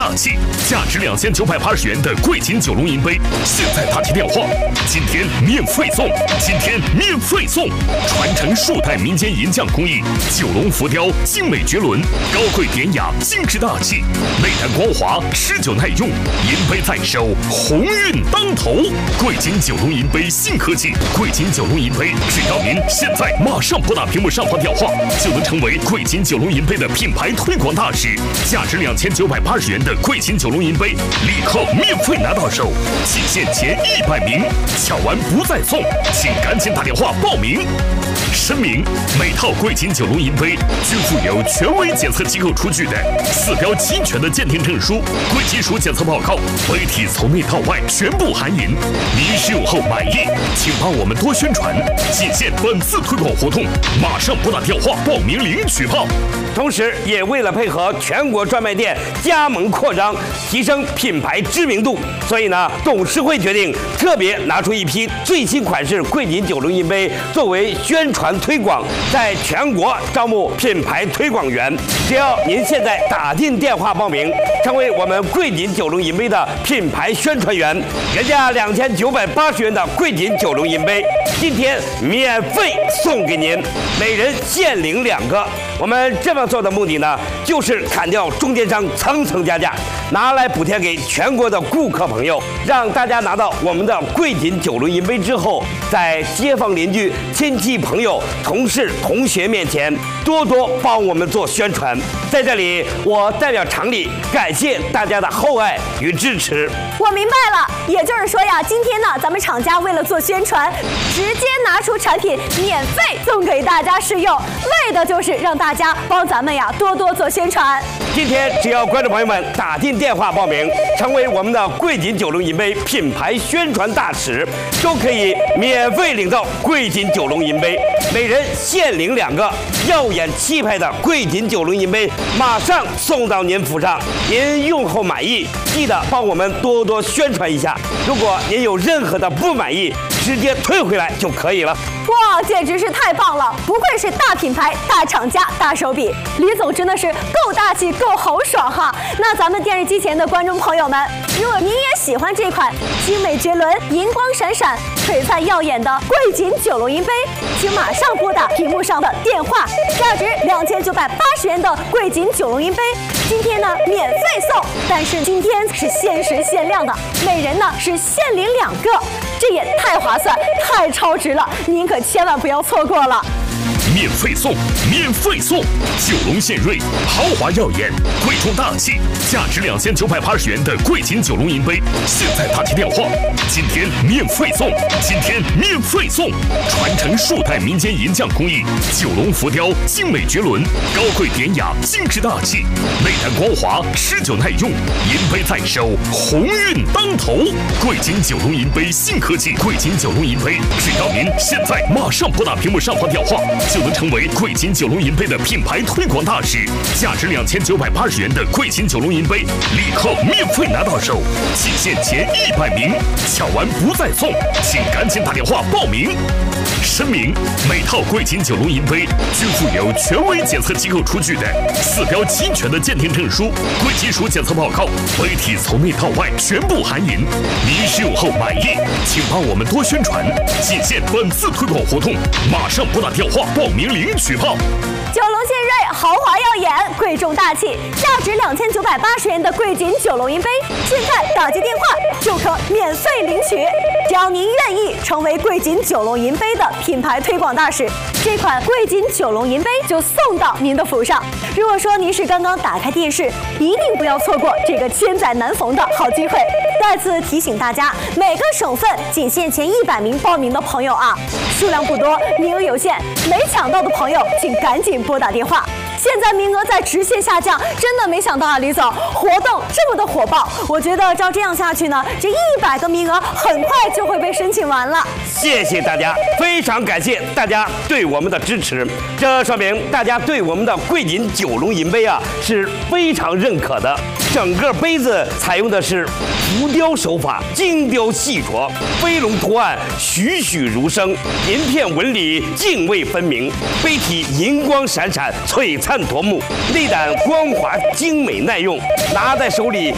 大气，价值2980元的贵金九龙银杯，现在打起电话，今天免费送，今天免费送！传承数代民间银匠工艺，九龙浮雕精美绝伦，高贵典雅，精致大气，内胆光滑，持久耐用，银杯在手，鸿运当头。贵金九龙银杯新科技，贵金九龙银杯，只要您现在马上拨打屏幕上方电话，就能成为贵金九龙银杯的品牌推广大使。价值2980元的贵金九龙银杯，立刻免费拿到手，仅限前100名，抢完不再送，请赶紧打电话报名。声明：每套贵金九龙银杯均附有权威检测机构出具的4标齐全的鉴定证书、贵金属检测报告，杯体从内到外全部含银。您使用后满意，请帮我们多宣传，仅限本次推广活动，马上拨打电话报名领取炮。 同时，也为了配合全国专卖店加盟扩张，提升品牌知名度，所以呢，董事会决定特别拿出一批最新款式贵金九龙银杯作为宣传推广，在全国招募品牌推广员。只要您现在打进电话报名，成为我们贵金九龙银杯的品牌宣传员，原价2980元的贵金九龙银杯，今天免费送给您，每人限领2个。我们这么做的目的呢，就是砍掉中间商层层加价，拿来补贴给全国的顾客朋友，让大家拿到我们的贵金九龙银杯之后，在街坊邻居、亲戚朋友、同事同学面前多多帮我们做宣传。在这里，我代表厂里感谢大家的厚爱与支持。 我明白了，也就是说呀，今天呢，咱们厂家为了做宣传，直接拿出产品免费送给大家试用，为的就是让大家帮咱们呀多多做宣传。 今天只要观众朋友们打进电话报名，成为我们的贵金九龙银杯品牌宣传大使，都可以免费领到贵金九龙银杯，每人限领2个耀眼气派的贵金九龙银杯，马上送到您府上。您用后满意，记得帮我们多多宣传一下。如果您有任何的不满意，直接退回来就可以了。 哇，简直是太棒了！不愧是大品牌、大厂家、大手笔，李总真的是够大气、够豪爽哈！那咱们电视机前的观众朋友们，如果您也喜欢这款精美绝伦、银光闪闪、璀璨耀眼的贵金九龙银杯，请马上拨打屏幕上的电话，价值2980元的贵金九龙银杯，今天呢免费送，但是今天是限时限量的，每人呢是限领2个，这也太划算、太超值了，您可千万不要错过了。 免费送，免费送！九龙献瑞，豪华耀眼，贵重大气，价值2980元的贵金九龙银杯，现在打起电话，今天免费送，今天免费送！传承数代民间银匠工艺，九龙浮雕精美绝伦，高贵典雅，精致大气，内胆光滑，持久耐用，银杯在手，鸿运当头！贵金九龙银杯新科技，贵金九龙银杯，只要您现在马上拨打屏幕上方电话，就能成为贵金九龙银杯的品牌推广大使。价值2980元的贵金九龙银杯，立刻免费拿到手，仅限前100名，抢完不再送，请赶紧打电话报名。声明：每套贵金九龙银杯均附有权威检测机构出具的4标齐全的鉴定证书、贵金属检测报告，杯体从内到外全部含银。您使用后满意，请帮我们多宣传，仅限本次推广活动，马上拨打电话报名领取炮。 九龙献瑞，豪华耀眼，贵重大气，价值2980元的贵金九龙银杯，现在打接电话就可免费领取。只要您愿意成为贵金九龙银杯的品牌推广大使，这款贵金九龙银杯就送到您的府上。如果说您是刚刚打开电视，一定不要错过这个千载难逢的好机会。再次提醒大家，每个省份仅限前100名报名的朋友啊，数量不多，名额有限，没抢到的朋友请赶紧拨打电话。现在名额在直线下降，真的没想到啊，李总，活动这么的火爆，我觉得照这样下去呢，这100个名额很快就会被申请完了。 谢谢大家，非常感谢大家对我们的支持，这说明大家对我们的贵金九龙银杯啊是非常认可的。整个杯子采用的是浮雕手法，精雕细琢，飞龙图案栩栩如生，银片纹理泾渭分明，杯体银光闪闪，璀璨夺目，内胆光滑，精美耐用，拿在手里